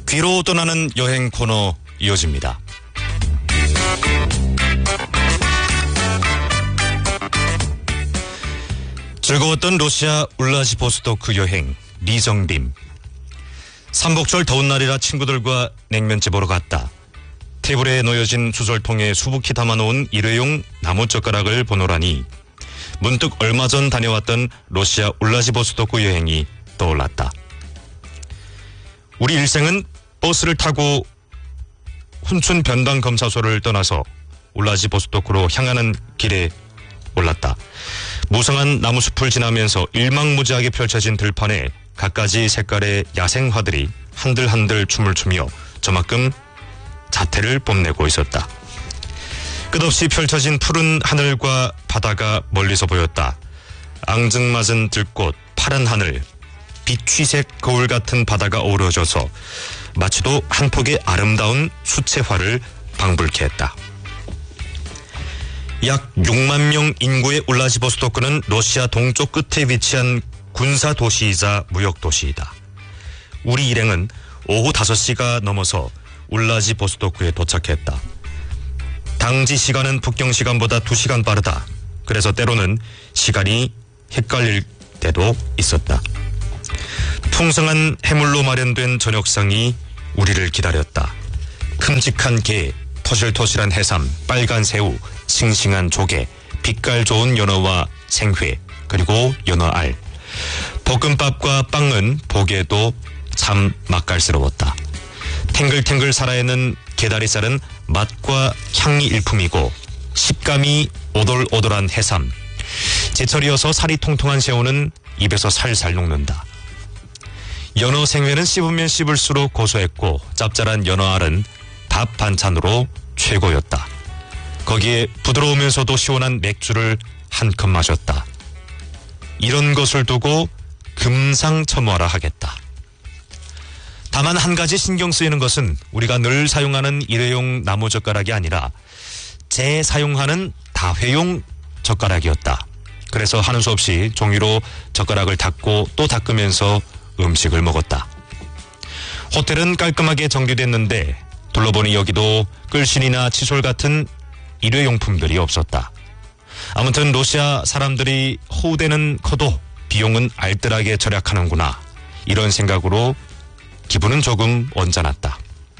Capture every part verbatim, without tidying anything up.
귀로 떠나는 여행 코너 이어집니다. 즐거웠던 러시아 울라디보스토크 여행 리정림. 삼복절 더운 날이라 친구들과 냉면집 보러 갔다. 테이블에 놓여진 수설통에 수북히 담아놓은 일회용 나무젓가락을 보노라니 문득 얼마 전 다녀왔던 러시아 울라디보스토크 여행이 떠올랐다. 우리 일생은 버스를 타고 훈춘 변당 검사소를 떠나서 울라디보스토크로 향하는 길에 올랐다. 무성한 나무숲을 지나면서 일망무지하게 펼쳐진 들판에 갖가지 색깔의 야생화들이 한들한들 춤을 추며 저만큼 자태를 뽐내고 있었다. 끝없이 펼쳐진 푸른 하늘과 바다가 멀리서 보였다. 앙증맞은 들꽃, 파란 하늘, 빛취색 거울 같은 바다가 어우러져서 마치도 한 폭의 아름다운 수채화를 방불케 했다. 약 육만 명 인구의 울라디보스토크는 러시아 동쪽 끝에 위치한 군사 도시이자 무역 도시이다. 우리 일행은 오후 다섯 시가 넘어서 울라디보스토크에 도착했다. 당지 시간은 북경 시간보다 두 시간 빠르다. 그래서 때로는 시간이 헷갈릴 때도 있었다. 풍성한 해물로 마련된 저녁상이 우리를 기다렸다. 큼직한 게, 터실터실한 해삼, 빨간 새우, 싱싱한 조개, 빛깔 좋은 연어와 생회, 그리고 연어알. 볶음밥과 빵은 보기에도 참 맛깔스러웠다. 탱글탱글 살아있는 게다리살은 맛과 향이 일품이고 식감이 오돌오돌한 해삼, 제철이어서 살이 통통한 새우는 입에서 살살 녹는다. 연어 생회는 씹으면 씹을수록 고소했고 짭짤한 연어알은 밥 반찬으로 최고였다. 거기에 부드러우면서도 시원한 맥주를 한 컵 마셨다. 이런 것을 두고 금상첨화라 하겠다. 다만 한 가지 신경 쓰이는 것은 우리가 늘 사용하는 일회용 나무젓가락이 아니라 재사용하는 다회용 젓가락이었다. 그래서 하는 수 없이 종이로 젓가락을 닦고 또 닦으면서 음식을 먹었다. 호텔은 깔끔하게 정비됐는데 둘러보니 여기도 끌신이나 칫솔 같은 일회용품들이 없었다. 아무튼 러시아 사람들이 호되는 커도 비용은 알뜰하게 절약하는구나, 이런 생각으로 기분은 조금 언짢았다.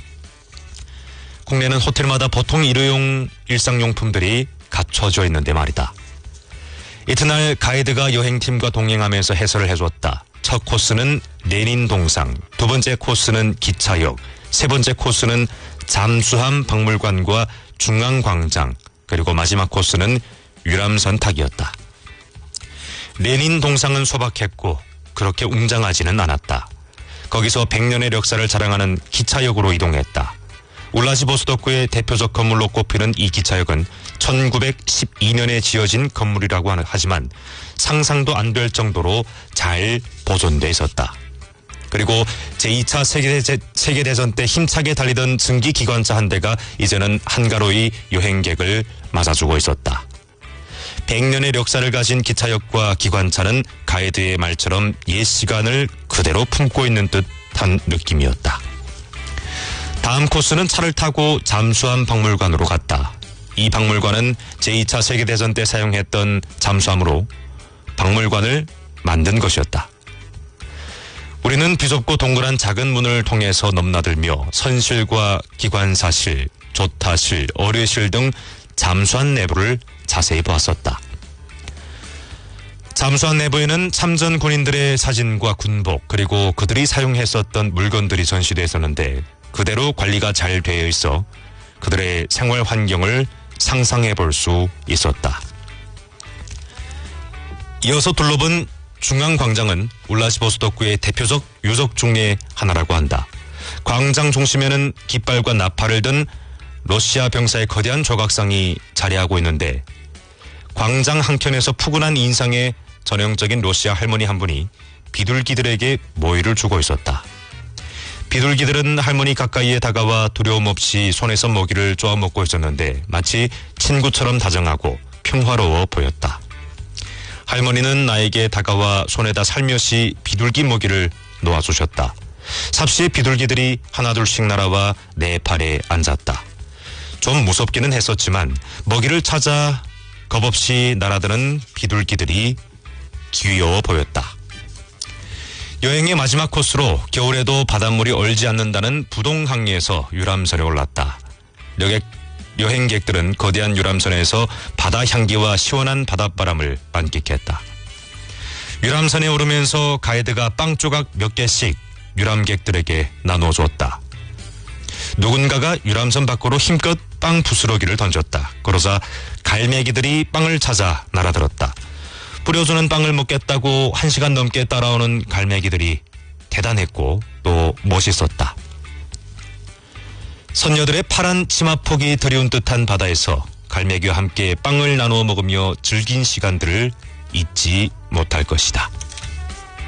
국내는 호텔마다 보통 일회용 일상용품들이 갖춰져 있는데 말이다. 이튿날 가이드가 여행팀과 동행하면서 해설을 해줬다. 첫 코스는 레닌 동상, 두 번째 코스는 기차역, 세 번째 코스는 잠수함 박물관과 중앙광장, 그리고 마지막 코스는 유람선 타기였다. 레닌 동상은 소박했고 그렇게 웅장하지는 않았다. 거기서 백 년의 역사를 자랑하는 기차역으로 이동했다. 울라디보스토크의 대표적 건물로 꼽히는 이 기차역은 천구백십이 년에 지어진 건물이라고 하지만 상상도 안 될 정도로 잘 보존돼 있었다. 그리고 제이 차 세계대, 세계대전 때 힘차게 달리던 증기기관차 한 대가 이제는 한가로이 여행객을 맞아주고 있었다. 백 년의 역사를 가진 기차역과 기관차는 가이드의 말처럼 옛 시간을 그대로 품고 있는 듯한 느낌이었다. 다음 코스는 차를 타고 잠수함 박물관으로 갔다. 이 박물관은 제이 차 세계대전 때 사용했던 잠수함으로 박물관을 만든 것이었다. 우리는 비좁고 동그란 작은 문을 통해서 넘나들며 선실과 기관사실, 조타실, 어뢰실 등 잠수함 내부를 자세히 보았었다. 잠수함 내부에는 참전 군인들의 사진과 군복, 그리고 그들이 사용했었던 물건들이 전시되어 있었는데 그대로 관리가 잘 되어 있어 그들의 생활 환경을 상상해 볼 수 있었다. 이어서 둘러본 중앙광장은 울라디보스토크의 대표적 유적 중의 하나라고 한다. 광장 중심에는 깃발과 나팔을 든 러시아 병사의 거대한 조각상이 자리하고 있는데 광장 한켠에서 푸근한 인상의 전형적인 러시아 할머니 한 분이 비둘기들에게 모이를 주고 있었다. 비둘기들은 할머니 가까이에 다가와 두려움 없이 손에서 먹이를 쪼아 먹고 있었는데 마치 친구처럼 다정하고 평화로워 보였다. 할머니는 나에게 다가와 손에다 살며시 비둘기 먹이를 놓아주셨다. 삽시에 비둘기들이 하나둘씩 날아와 내 팔에 앉았다. 좀 무섭기는 했었지만 먹이를 찾아 겁없이 날아드는 비둘기들이 귀여워 보였다. 여행의 마지막 코스로 겨울에도 바닷물이 얼지 않는다는 부동항리에서 유람선에 올랐다. 여객, 여행객들은 거대한 유람선에서 바다 향기와 시원한 바닷바람을 만끽했다. 유람선에 오르면서 가이드가 빵 조각 몇 개씩 유람객들에게 나눠줬다. 누군가가 유람선 밖으로 힘껏 빵 부스러기를 던졌다. 그러자 갈매기들이 빵을 찾아 날아들었다. 뿌려주는 빵을 먹겠다고 한 시간 넘게 따라오는 갈매기들이 대단했고 또 멋있었다. 선녀들의 파란 치마폭이 드리운 듯한 바다에서 갈매기와 함께 빵을 나누어 먹으며 즐긴 시간들을 잊지 못할 것이다.